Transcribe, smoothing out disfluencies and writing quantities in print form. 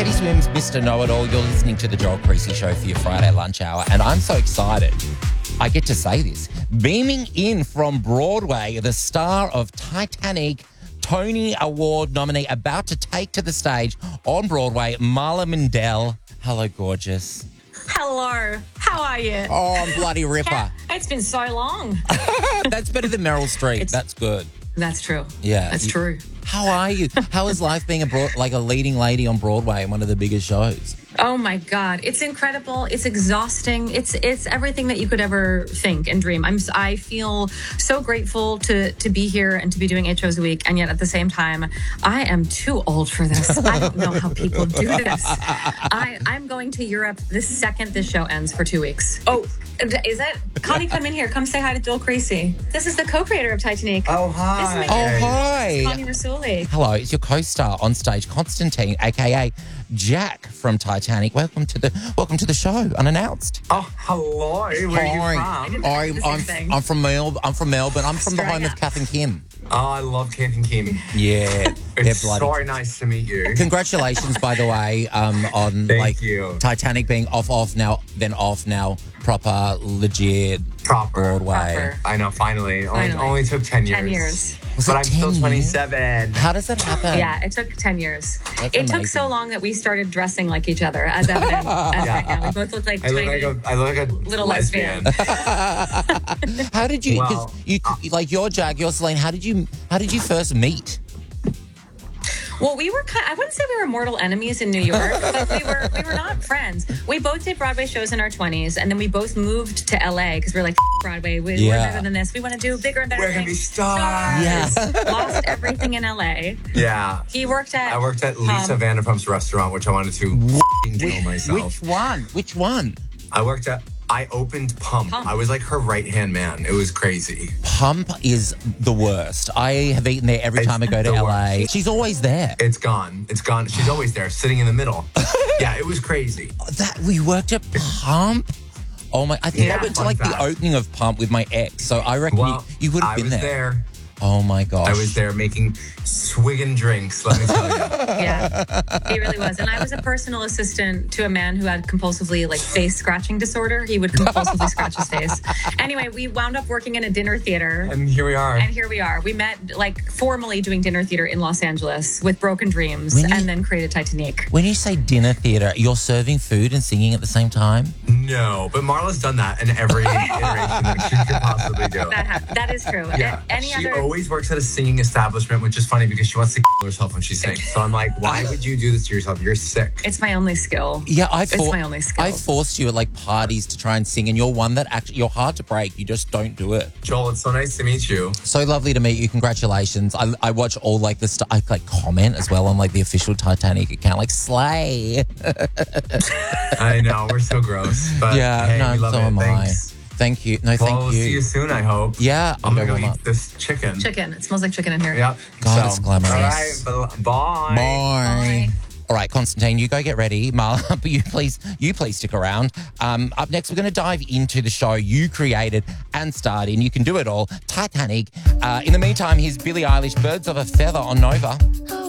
Teddy Swims, Mr. Know-It-All. You're listening to the Joel Creasy Show for your Friday lunch hour, and I'm so excited. I get to say this. Beaming in from Broadway, the star of Titanic, Tony Award nominee, about to take to the stage on Broadway, Marla Mindell. Hello, gorgeous. Hello. How are you? Oh, I'm bloody ripper. It's been so long. That's better than Meryl Streep. That's good. That's true. Yeah. That's true. How are you? How is life being a leading lady on Broadway in one of the biggest shows? Oh my God, it's incredible. It's exhausting. It's everything that you could ever think and dream. I feel so grateful to be here and to be doing 8 shows a week, and yet at the same time, I am too old for this. I don't know how people do this. I'm going to Europe the second this show ends for 2 weeks. Oh, is it? Connie, come in here. Come say hi to Joel Creasy. This is the co-creator of Titanic. Oh, hi. Hi. Connie Rassouli. Hello, it's your co-star on stage, Constantine, aka Jack from Titanic. Welcome to the show, unannounced. Oh, hello. Where are you from? I'm from Melbourne. I'm from the home of Kath and Kim. Oh, I love Kath and Kim. Yeah, It's so nice to meet you. Congratulations, by the way, on Thank you. Titanic being off now, then off now, proper, legit, Broadway. I know, finally. Only took 10 years. 10 years. But I'm still 27. How does that happen? Yeah, it took 10 years. That's it took amazing. so long that we started dressing like each other, as evident as right now. We both look like I look like a little lesbian. How did you? Because like you're Jack, you're Celine. How did you first meet? Well, we were I wouldn't say we were mortal enemies in New York, but we were not friends. We both did Broadway shows in our 20s, and then we both moved to LA because we're like, Broadway, we're better than this. We want to do bigger and better We're going to be things. stars. Yeah. Lost everything in LA. Yeah. I worked at Lisa Vanderpump's restaurant, which I wanted to kill myself. Which one? I opened Pump. I was like her right-hand man. It was crazy. Pump is the worst. I have eaten there every time I go to LA. Worst. She's always there. It's gone. She's always there, sitting in the middle. Yeah, it was crazy. That we worked at Pump. Oh my! I think I went to the opening of Pump with my ex. So I reckon you would have been there. Oh my gosh! I was there making swigging drinks. Let me tell you. Yeah, he really was. And I was a personal assistant to a man who had compulsively face scratching disorder. He would compulsively scratch his face. Anyway, we wound up working in a dinner theater. And here we are. We met formally doing dinner theater in Los Angeles with Broken Dreams and then created Titanic. When you say dinner theater, you're serving food and singing at the same time? No, but Marla's done that in every iteration that she could possibly do. That is true. Yeah. She always works at a singing establishment, which is funny because she wants to kill herself when she sings. So I'm like, why would you do this to yourself? You're sick. It's my only skill. Yeah, it's my only skill. I forced you at parties to try and sing, and you're one that actually you're hard to break. You just don't do it. Joel, it's so nice to meet you. So lovely to meet you. Congratulations. I watch all the stuff. I comment as well on the official Titanic account, slay. I know, we're so gross. But yeah, hey, no, we love so it. am Thanks. I. Thank you. No, thank you. We'll see you soon, I hope. Yeah, I'm going to go eat this chicken. Chicken. It smells like chicken in here. Yep. God, it's glamorous. All right, bye. Bye. All right, Constantine, you go get ready. Marla, but you please stick around. Up next, we're going to dive into the show you created and starred in. You can do it all. Titanic. In the meantime, here's Billie Eilish, Birds of a Feather on Nova.